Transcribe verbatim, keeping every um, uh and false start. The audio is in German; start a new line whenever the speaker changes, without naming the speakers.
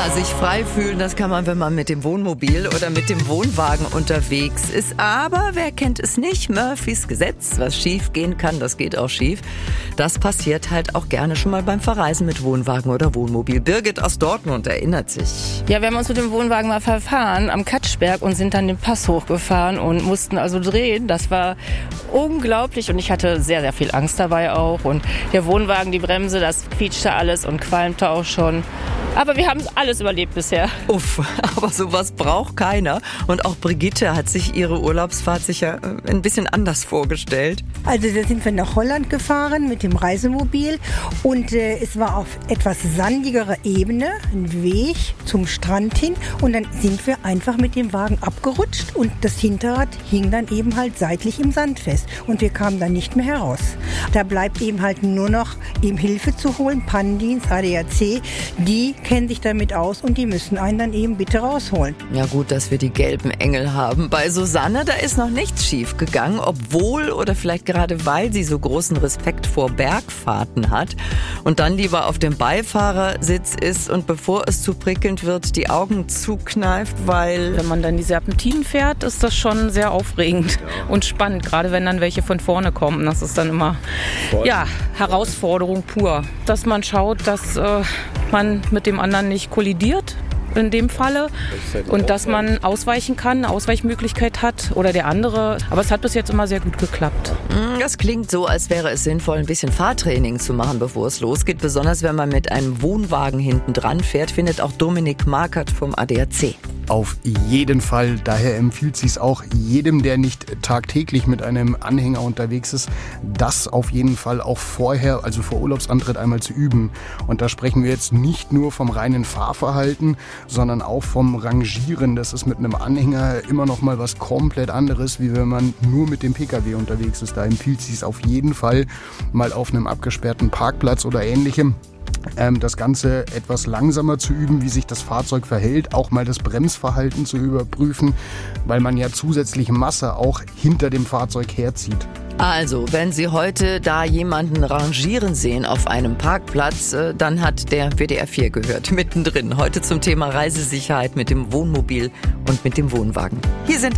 Ja, sich frei fühlen, das kann man, wenn man mit dem Wohnmobil oder mit dem Wohnwagen unterwegs ist. Aber wer kennt es nicht? Murphys Gesetz, was schief gehen kann, das geht auch schief. Das passiert halt auch gerne schon mal beim Verreisen mit Wohnwagen oder Wohnmobil. Birgit aus Dortmund erinnert sich.
Ja, wir haben uns mit dem Wohnwagen mal verfahren am Katschberg und sind dann den Pass hochgefahren und mussten also drehen. Das war unglaublich und ich hatte sehr, sehr viel Angst dabei auch. Und der Wohnwagen, die Bremse, das quietschte alles und qualmte auch schon. Aber wir haben alles überlebt bisher.
Uff, aber sowas braucht keiner. Und auch Brigitte hat sich ihre Urlaubsfahrt sicher ein bisschen anders vorgestellt.
Also da sind wir nach Holland gefahren mit dem Reisemobil und äh, es war auf etwas sandigerer Ebene, ein Weg zum Strand hin und dann sind wir einfach mit dem Wagen abgerutscht und das Hinterrad hing dann eben halt seitlich im Sand fest und wir kamen dann nicht mehr heraus. Da bleibt eben halt nur noch ihm Hilfe zu holen, Pannendienst, A D A C, die kennen sich damit aus und die müssen einen dann eben bitte rausholen.
Ja gut, dass wir die gelben Engel haben. Bei Susanne, da ist noch nichts schief gegangen, obwohl oder vielleicht gerade weil sie so großen Respekt vor Bergfahrten hat und dann lieber auf dem Beifahrersitz ist und bevor es zu prickelnd wird, die Augen zukneift, weil...
Wenn man dann die Serpentinen fährt, ist das schon sehr aufregend ja. und spannend, gerade wenn dann welche von vorne kommen. Das ist dann immer ja, Herausforderung pur, dass man schaut, dass äh, man mit dem anderen nicht kollidiert. In dem Falle das und dass man ausweichen kann, eine Ausweichmöglichkeit hat oder der andere. Aber es hat bis jetzt immer sehr gut geklappt.
Das klingt so, als wäre es sinnvoll, ein bisschen Fahrtraining zu machen, bevor es losgeht. Besonders wenn man mit einem Wohnwagen hinten dran fährt, findet auch Dominik Markert vom A D A C.
Auf jeden Fall. Daher empfiehlt sich es auch jedem, der nicht tagtäglich mit einem Anhänger unterwegs ist, das auf jeden Fall auch vorher, also vor Urlaubsantritt einmal zu üben. Und da sprechen wir jetzt nicht nur vom reinen Fahrverhalten, sondern auch vom Rangieren. Das ist mit einem Anhänger immer noch mal was komplett anderes, wie wenn man nur mit dem Pkw unterwegs ist. Da empfiehlt es sich auf jeden Fall mal auf einem abgesperrten Parkplatz oder ähnlichem das Ganze etwas langsamer zu üben, wie sich das Fahrzeug verhält, auch mal das Bremsverhalten zu überprüfen, weil man ja zusätzlich Masse auch hinter dem Fahrzeug herzieht.
Also, wenn Sie heute da jemanden rangieren sehen auf einem Parkplatz, dann hat der W D R vier gehört, mittendrin. Heute zum Thema Reisesicherheit mit dem Wohnmobil und mit dem Wohnwagen. Hier sind